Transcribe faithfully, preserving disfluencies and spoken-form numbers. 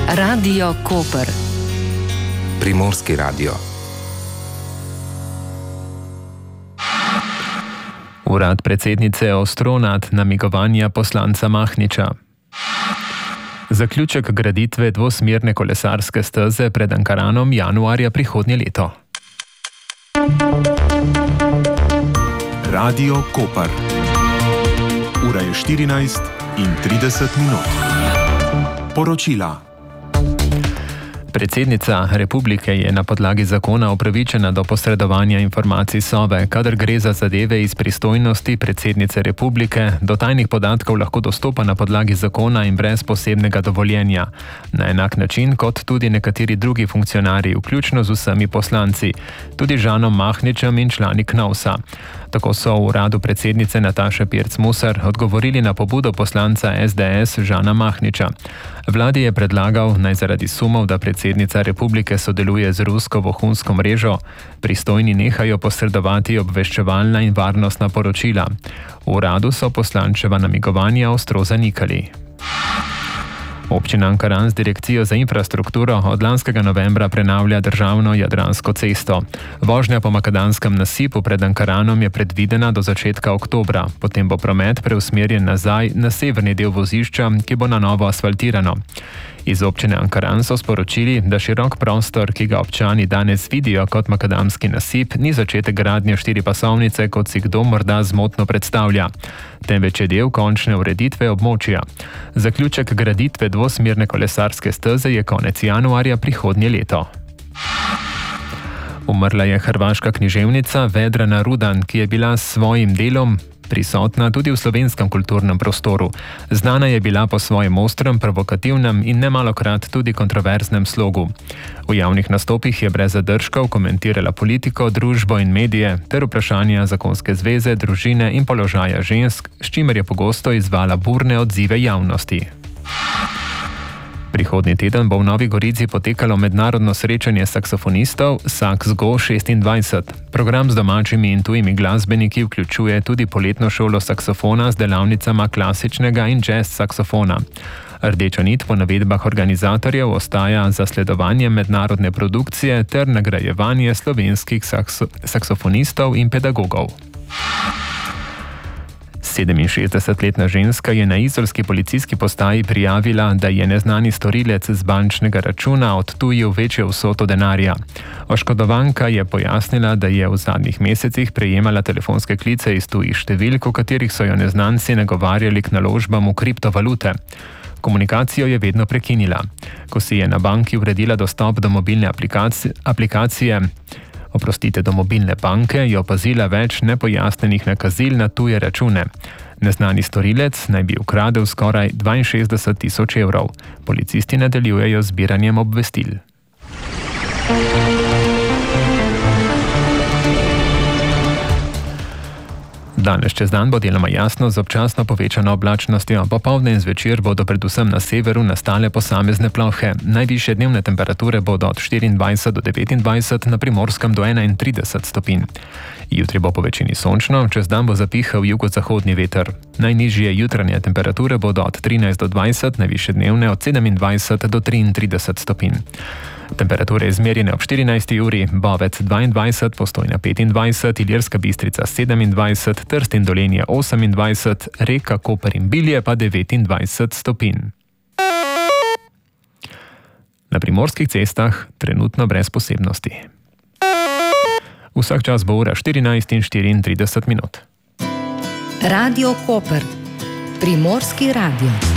Radio Koper. Primorski radio. Urad predsednice ostro nad namigovanja poslanca Mahniča. Zaključek graditve dvosmerne kolesarske steze pred Ankaranom januarja prihodnje leto. Radio Koper. Ura je štirinajst in trideset minut. Poročila. Predsednica republike je na podlagi zakona upravičena do posredovanja informacij Sove, kadar gre za zadeve iz pristojnosti predsednice republike, do tajnih podatkov lahko dostopa na podlagi zakona in brez posebnega dovoljenja. Na enak način kot tudi nekateri drugi funkcionarji, vključno z vsemi poslanci, tudi Žanom Mahničem in člani Knovsa. Tako so v uradu predsednice Nataše Pirc-Musar odgovorili na pobudo poslanca es de es Žana Mahniča. Vladi je predlagal, naj zaradi sumov, da predsednica republike sodeluje z rusko vohunsko mrežo, pristojni nehajo posredovati obveščevalna in varnostna poročila. V uradu so poslančeva namigovanja ostro zanikali. Občina Ankaran z direkcijo za infrastrukturo od lanskega novembra prenavlja državno Jadransko cesto. Vožnja po makadanskem nasipu pred Ankaranom je predvidena do začetka oktobra, potem bo promet preusmerjen nazaj na severni del vozišča, ki bo na novo asfaltirano. Iz občine Ankaran so sporočili, da širok prostor, ki ga občani danes vidijo kot makadamski nasip, ni začetek gradnje štiripasovnice, kot si kdo morda zmotno predstavlja, temveč je del končne ureditve območja. Zaključek graditve dvosmerne kolesarske steze je konec januarja prihodnje leto. Umrla je hrvaška književnica Vedrana Rudan, ki je bila s svojim delom prisotna tudi v slovenskem kulturnem prostoru. Znana je bila po svojem ostrem, provokativnem in nemalokrat tudi kontroverznem slogu. V javnih nastopih je brez zadržkov komentirala politiko, družbo in medije ter vprašanja zakonske zveze, družine in položaja žensk, s čimer je pogosto izzvala burne odzive javnosti. Prihodnji teden bo v Novi Gorici potekalo mednarodno srečanje saksofonistov Saxgo šestindvajset. Program z domačimi in tujimi glasbeniki vključuje tudi poletno šolo saksofona z delavnicama klasičnega in jazz saksofona. Rdeča nit po navedbah organizatorjev ostaja zasledovanje mednarodne produkcije ter nagrajevanje slovenskih sakso- saksofonistov in pedagogov. sedeminšestdesetletna ženska je na izolski policijski postaji prijavila, da je neznani storilec z bančnega računa odtujil večjo vsoto denarja. Oškodovanka je pojasnila, da je v zadnjih mesecih prejemala telefonske klice iz tujih številk, v katerih so jo neznanci nagovarjali k naložbam v kriptovalute. Komunikacijo je vedno prekinila. Ko si je na banki uredila dostop do mobilne aplikacije, aplikacije Oprostite, do mobilne banke, je opazila več nepojasnenih nakazil na tuje račune. Neznani storilec naj bi ukradel skoraj dvainšestdeset tisoč evrov. Policisti nadaljujejo z zbiranjem obvestil. Danes čez dan bo deloma jasno z občasno povečano oblačnostjo, popoldne in zvečer bodo predvsem na severu nastale posamezne plohe. Najvišje dnevne temperature bodo od štiriindvajset do devetindvajset, na Primorskem do enaintrideset stopinj. Jutri bo povečini sončno, čez dan bo zapihal jugozahodni veter. Najnižje jutranje temperature bodo od trinajst do dvajset, najvišje dnevne od sedemindvajset do triintrideset stopinj. Temperature izmerjene ob štirinajsti uri, Bovec dvaindvajset, Postojna petindvajset, Ilirska Bistrica sedemindvajset, Trst in Dolenje osemindvajset, Reka, Koper in Bilje pa devetindvajset stopinj. Na primorskih cestah trenutno brez posebnosti. Vsak čas bo ura štirinajst in štiriintrideset minut. Radio Koper. Primorski radio.